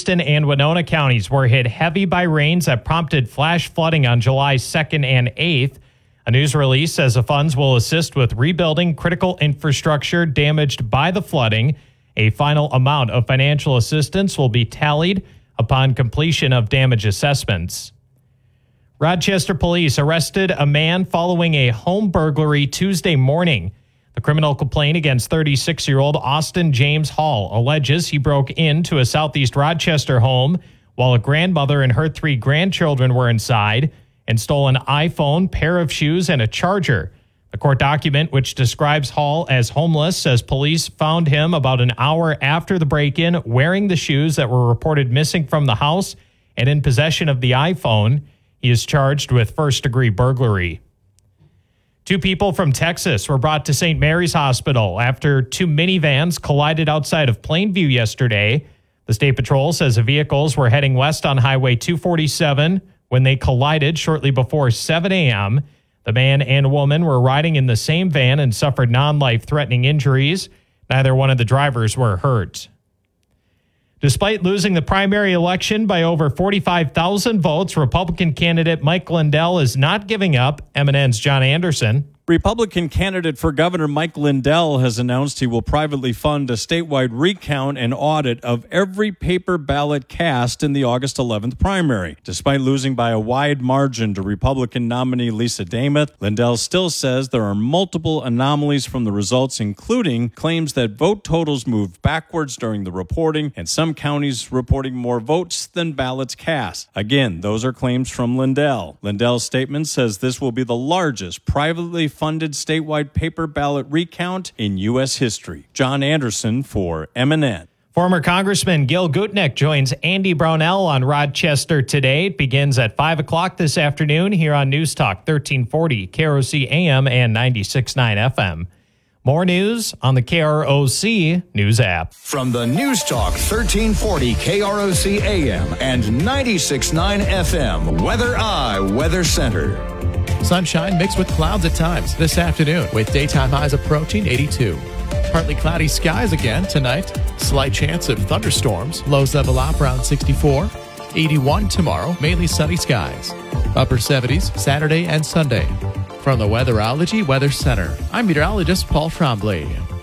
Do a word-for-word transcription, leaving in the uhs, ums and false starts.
Houston, and Winona counties were hit heavy by rains that prompted flash flooding on July second and eighth. A news release says the funds will assist with rebuilding critical infrastructure damaged by the flooding. A final amount of financial assistance will be tallied upon completion of damage assessments. Rochester police arrested a man following a home burglary Tuesday morning. The criminal complaint against thirty-six-year-old Austin James Hall alleges he broke into a Southeast Rochester home while a grandmother and her three grandchildren were inside and stole an iPhone, pair of shoes, and a charger. The court document, which describes Hall as homeless, says police found him about an hour after the break-in wearing the shoes that were reported missing from the house and in possession of the iPhone. He is charged with first-degree burglary. Two people from Texas were brought to Saint Mary's Hospital after two minivans collided outside of Plainview yesterday. The State Patrol says the vehicles were heading west on Highway two forty-seven when they collided shortly before seven a.m. The man and woman were riding in the same van and suffered non-life-threatening injuries. Neither one of the drivers were hurt. Despite losing the primary election by over forty-five thousand votes, Republican candidate Mike Lindell is not giving up. M N N's John Anderson. Republican candidate for governor Mike Lindell has announced he will privately fund a statewide recount and audit of every paper ballot cast in the August eleventh primary. Despite losing by a wide margin to Republican nominee Lisa Dameth, Lindell still says there are multiple anomalies from the results, including claims that vote totals moved backwards during the reporting and some counties reporting more votes than ballots cast. Again, those are claims from Lindell. Lindell's statement says this will be the largest privately funded statewide paper ballot recount in U S history. John Anderson for M N N. Former Congressman Gil Gutnick joins Andy Brownell on Rochester Today. It begins at five o'clock this afternoon here on News Talk thirteen forty, K R O C A M and ninety-six point nine F M. More news on the K R O C News app. From the News Talk thirteen forty, K R O C A M and ninety-six point nine F M, Weather Eye Weather Center. Sunshine mixed with clouds at times this afternoon with daytime highs approaching eighty-two. Partly cloudy skies again tonight. Slight chance of thunderstorms. Lows level out around sixty-four. eighty-one tomorrow. Mainly sunny skies. Upper seventies Saturday and Sunday. From the Weatherology Weather Center, I'm meteorologist Paul Trombley.